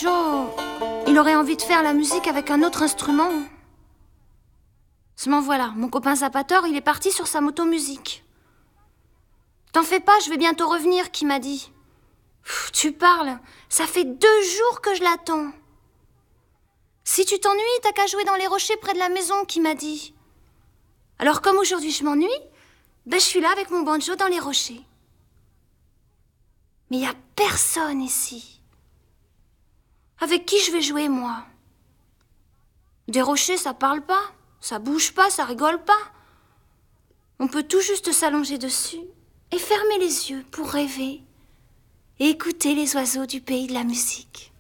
banjo, il aurait envie de faire la musique avec un autre instrument. Seulement voilà, mon copain Zapator, il est parti sur sa moto-musique. T'en fais pas, je vais bientôt revenir, qui m'a dit. Tu parles, ça fait 2 jours que je l'attends. Si tu t'ennuies, t'as qu'à jouer dans les rochers près de la maison, qui m'a dit. Alors comme aujourd'hui je m'ennuie, je suis là avec mon banjo dans les rochers. Mais il n'y a personne ici. Avec qui je vais jouer, moi? Des rochers, ça parle pas, ça bouge pas, ça rigole pas. On peut tout juste s'allonger dessus et fermer les yeux pour rêver et écouter les oiseaux du pays de la musique.